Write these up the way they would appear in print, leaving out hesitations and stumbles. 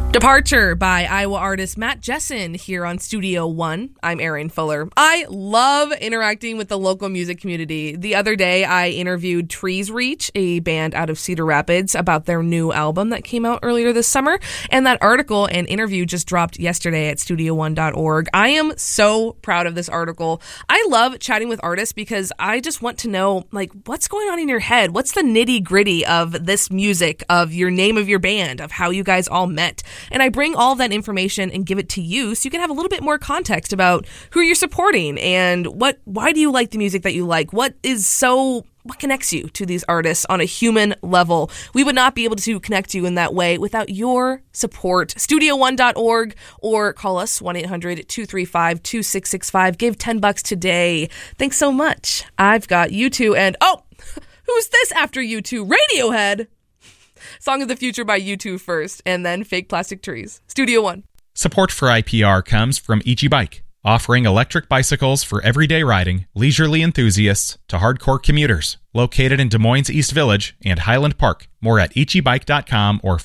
Departure by Iowa artist Matt Jessen here on Studio One. I'm Erin Fuller. I love interacting with the local music community. The other day, I interviewed Trees Reach, a band out of Cedar Rapids, about their new album that came out earlier this summer. And that article and interview just dropped yesterday at studio1.org. I am so proud of this article. I love chatting with artists because I just want to know, what's going on in your head? What's the nitty gritty of this music, of your name of your band, of how you guys all met? And I bring all that information and give it to you so you can have a little bit more context about who you're supporting and why do you like the music that you like? What connects you to these artists on a human level? We would not be able to connect you in that way without your support. Studio1.org or call us 1-800-235-2665. Give $10 today. Thanks so much. I've got U2 and who's this after U2? Radiohead. Song of the Future by U2 first, and then Fake Plastic Trees. Studio One. Support for IPR comes from Ichi Bike, offering electric bicycles for everyday riding, leisurely enthusiasts to hardcore commuters. Located in Des Moines East Village and Highland Park. More at ichibike.com or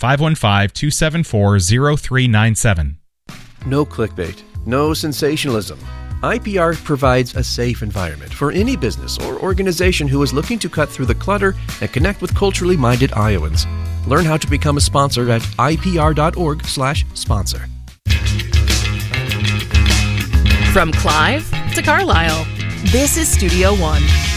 515-274-0397. No clickbait, no sensationalism. IPR provides a safe environment for any business or organization who is looking to cut through the clutter and connect with culturally minded Iowans. Learn how to become a sponsor at ipr.org/sponsor. From Clive to Carlisle, this is Studio One.